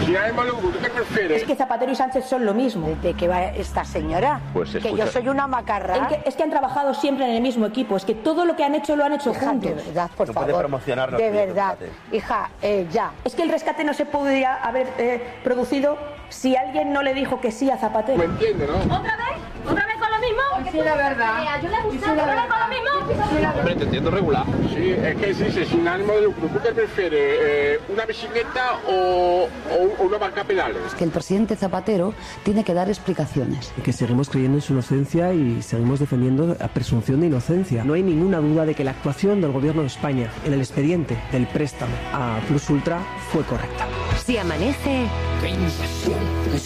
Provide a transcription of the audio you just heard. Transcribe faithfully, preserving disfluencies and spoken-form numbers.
sin ánimo de lucro, ¿tú qué prefieres? Es que Zapatero y Sánchez son lo mismo. ¿De qué va esta señora? Pues que escucha. yo soy una macarra. Es que, es que han trabajado siempre en el mismo equipo. Es que todo lo que han hecho lo han hecho Hija, juntos. de verdad, por No puede favor. promocionar los de proyectos, verdad. fíjate. Hija, eh, ya. Es que el rescate no se podría haber eh, producido si alguien no le dijo que sí a Zapatero. ¿Me entiendes, no? ¿Otra vez? ¿Otra vez con lo mismo? Sí, la verdad. ¿Yo le gusta otra vez con lo mismo? Hombre, te entiendo regular. Sí, es que se dice sin ánimo de lucro. ¿Tú qué prefieres? Eh, ¿Una bicicleta o, o, o una banca pedales? Que el presidente Zapatero tiene que dar explicaciones. Que seguimos creyendo en su inocencia y seguimos defendiendo la presunción de inocencia. No hay ninguna duda de que la actuación del gobierno de España en el expediente del préstamo a Plus Ultra fue correcta. Si amanece... ¡Qué impresión!